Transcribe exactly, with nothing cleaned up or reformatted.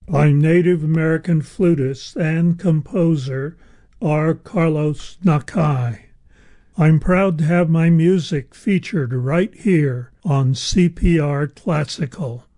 I'm Native American flutist and composer R. Carlos Nakai. I'm proud to have my music featured right here on C P R Classical.